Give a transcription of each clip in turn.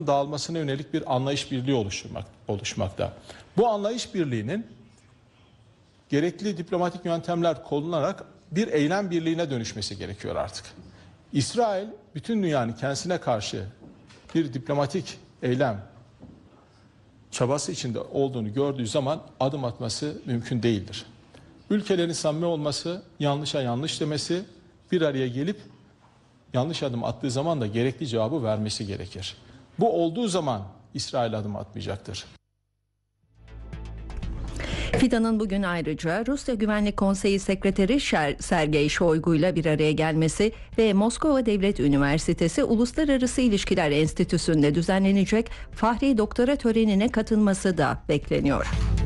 dağılmasına yönelik bir anlayış birliği oluşmakta. Bu anlayış birliğinin gerekli diplomatik yöntemler kullanılarak bir eylem birliğine dönüşmesi gerekiyor artık. İsrail bütün dünyanın kendisine karşı bir diplomatik eylem çabası içinde olduğunu gördüğü zaman adım atması mümkün değildir. Ülkelerin samimi olması, yanlışa yanlış demesi, bir araya gelip yanlış adım attığı zaman da gerekli cevabı vermesi gerekir. Bu olduğu zaman İsrail adım atmayacaktır. Fidan'ın bugün ayrıca Rusya Güvenlik Konseyi Sekreteri Sergey Shoigu ile bir araya gelmesi ve Moskova Devlet Üniversitesi Uluslararası İlişkiler Enstitüsü'nde düzenlenecek Fahri Doktora törenine katılması da bekleniyor.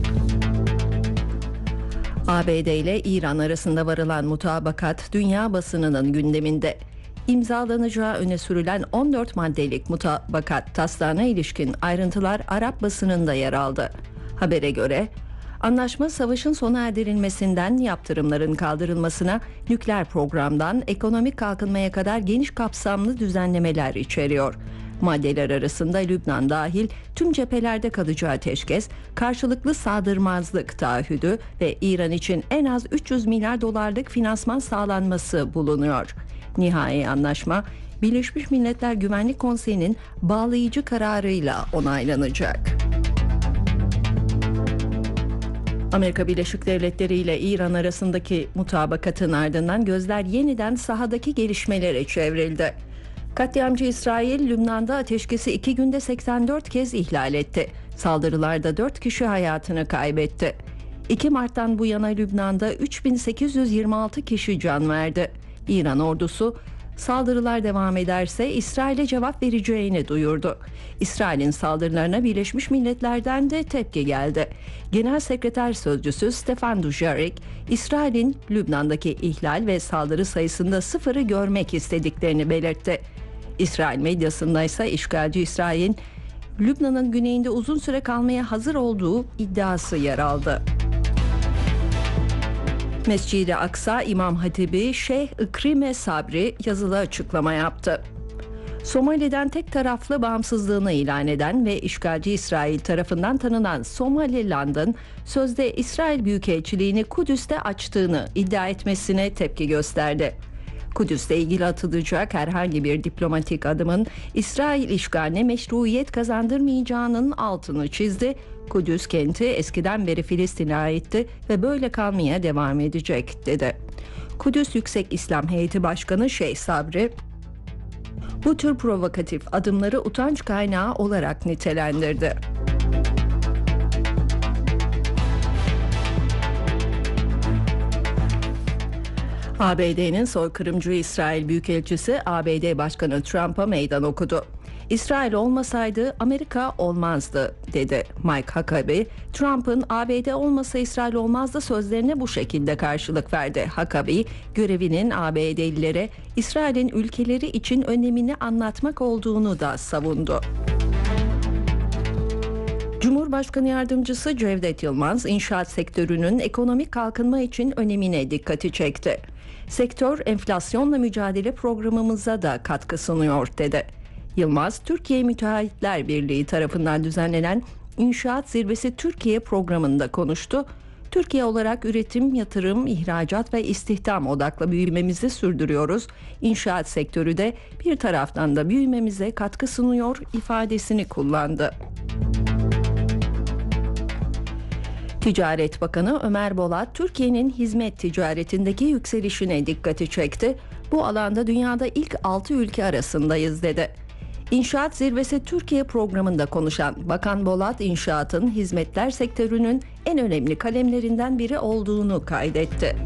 ABD ile İran arasında varılan mutabakat dünya basınının gündeminde. İmzalanacağı öne sürülen 14 maddelik mutabakat taslağına ilişkin ayrıntılar Arap basınında yer aldı. Habere göre anlaşma savaşın sona erdirilmesinden yaptırımların kaldırılmasına, nükleer programdan ekonomik kalkınmaya kadar geniş kapsamlı düzenlemeler içeriyor. Maddeler arasında Lübnan dahil tüm cephelerde kalıcı ateşkes, karşılıklı saldırmazlık taahhüdü ve İran için en az 300 milyar dolarlık finansman sağlanması bulunuyor. Nihai anlaşma Birleşmiş Milletler Güvenlik Konseyi'nin bağlayıcı kararıyla onaylanacak. Amerika Birleşik Devletleri ile İran arasındaki mutabakatın ardından gözler yeniden sahadaki gelişmelere çevrildi. Katliamcı İsrail, Lübnan'da ateşkesi 2 günde 84 kez ihlal etti. Saldırılarda 4 kişi hayatını kaybetti. 2 Mart'tan bu yana Lübnan'da 3826 kişi can verdi. İran ordusu saldırılar devam ederse İsrail'e cevap vereceğini duyurdu. İsrail'in saldırılarına Birleşmiş Milletler'den de tepki geldi. Genel Sekreter Sözcüsü Stefan Dujarric, İsrail'in Lübnan'daki ihlal ve saldırı sayısında sıfırı görmek istediklerini belirtti. İsrail medyasında ise işgalci İsrail'in Lübnan'ın güneyinde uzun süre kalmaya hazır olduğu iddiası yer aldı. Mescid-i Aksa İmam Hatibi Şeyh Ikrime Sabri yazılı açıklama yaptı. Somali'den tek taraflı bağımsızlığını ilan eden ve işgalci İsrail tarafından tanınan Somaliland'ın sözde İsrail Büyükelçiliğini Kudüs'te açtığını iddia etmesine tepki gösterdi. Kudüs'le ilgili atılacak herhangi bir diplomatik adımın İsrail işgaline meşruiyet kazandırmayacağının altını çizdi. Kudüs kenti eskiden beri Filistin'e aitti ve böyle kalmaya devam edecek dedi. Kudüs Yüksek İslam Heyeti Başkanı Şeyh Sabri, bu tür provokatif adımları utanç kaynağı olarak nitelendirdi. ABD'nin soykırımcı İsrail Büyükelçisi ABD Başkanı Trump'a meydan okudu. İsrail olmasaydı Amerika olmazdı dedi. Mike Huckabee, Trump'ın ABD olmasa İsrail olmazdı sözlerine bu şekilde karşılık verdi. Huckabee, görevinin ABD'lilere İsrail'in ülkeleri için önemini anlatmak olduğunu da savundu. Cumhurbaşkanı Yardımcısı Cevdet Yılmaz, inşaat sektörünün ekonomik kalkınma için önemine dikkati çekti. Sektör, enflasyonla mücadele programımıza da katkı sunuyor dedi. Yılmaz, Türkiye Müteahhitler Birliği tarafından düzenlenen İnşaat Zirvesi Türkiye programında konuştu. Türkiye olarak üretim, yatırım, ihracat ve istihdam odaklı büyümemizi sürdürüyoruz. İnşaat sektörü de bir taraftan da büyümemize katkı sunuyor ifadesini kullandı. Ticaret Bakanı Ömer Bolat, Türkiye'nin hizmet ticaretindeki yükselişine dikkati çekti. Bu alanda dünyada ilk 6 ülke arasındayız dedi. İnşaat Zirvesi Türkiye programında konuşan Bakan Bolat, inşaatın hizmetler sektörünün en önemli kalemlerinden biri olduğunu kaydetti.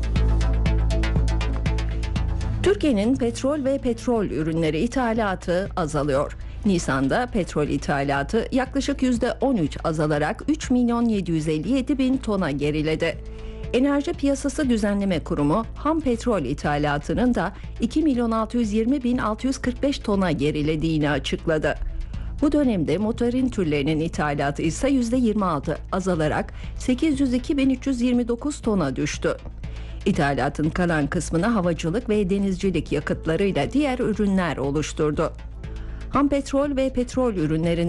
Türkiye'nin petrol ve petrol ürünleri ithalatı azalıyor. Nisan'da petrol ithalatı yaklaşık %13 azalarak 3.757.000 tona geriledi. Enerji Piyasası Düzenleme Kurumu ham petrol ithalatının da 2.620.645 tona gerilediğini açıkladı. Bu dönemde motorin türlerinin ithalatı ise %26 azalarak 802.329 tona düştü. İthalatın kalan kısmını havacılık ve denizcilik yakıtlarıyla diğer ürünler oluşturdu. Ham petrol ve petrol ürünlerinin